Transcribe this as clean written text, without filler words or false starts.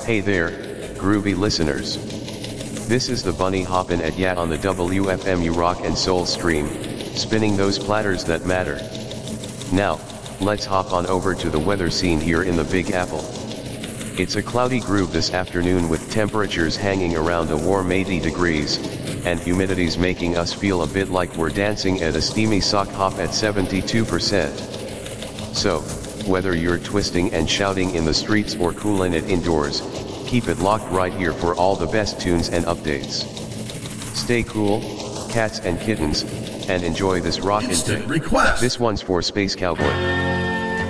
Hey there, groovy listeners. This is the Bunny hoppin' at ya on the WFMU Rock and Soul stream, spinning those platters that matter. Now, let's hop on over to the weather scene here in the Big Apple. It's a cloudy groove this afternoon with temperatures hanging around a warm 80 degrees, and humidity's making us feel a bit like we're dancing at a steamy sock hop at 72%. So, whether you're twisting and shouting in the streets or coolin' it indoors, keep it locked right here for all the best tunes and updates. Stay cool, cats and kittens, and enjoy this rockin' Instant day. request. This one's for Space Cowboy.